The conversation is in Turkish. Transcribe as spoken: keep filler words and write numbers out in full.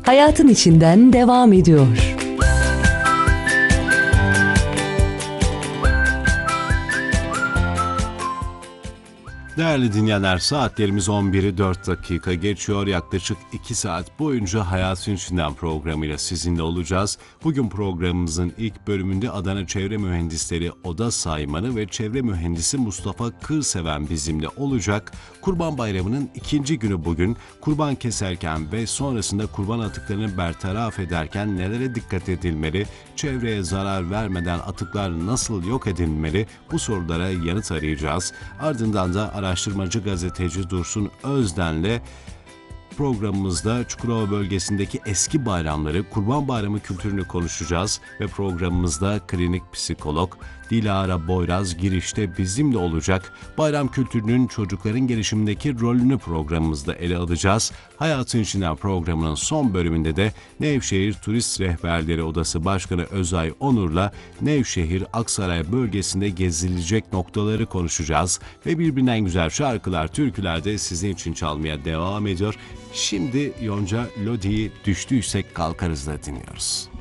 hayatın içinden devam ediyor. Değerli dinleyenler, saatlerimiz on biri dört dakika geçiyor. Yaklaşık iki saat boyunca Hayatın İçinden programıyla sizinle olacağız. Bugün programımızın ilk bölümünde Adana Çevre Mühendisleri Oda Saymanı ve Çevre Mühendisi Mustafa Kırseven bizimle olacak. Kurban Bayramı'nın ikinci günü bugün. Kurban keserken ve sonrasında kurban atıklarını bertaraf ederken nelere dikkat edilmeli? Çevreye zarar vermeden atıklar nasıl yok edilmeli? Bu sorulara yanıt arayacağız. Ardından da araştırmacı gazeteci Dursun Özden'le programımızda Çukurova bölgesindeki eski bayramları, Kurban Bayramı kültürünü konuşacağız ve programımızda klinik psikolog Dilara Boyraz girişte bizimle olacak. Bayram kültürünün çocukların gelişimindeki rolünü programımızda ele alacağız. Hayatın İçinden programının son bölümünde de Nevşehir Turist Rehberleri Odası Başkanı Özay Onur'la Nevşehir Aksaray bölgesinde gezilecek noktaları konuşacağız ve birbirinden güzel şarkılar, türküler de sizin için çalmaya devam ediyor. Şimdi Yonca Lodi'yi Düştüysek Kalkarız'la dinliyoruz.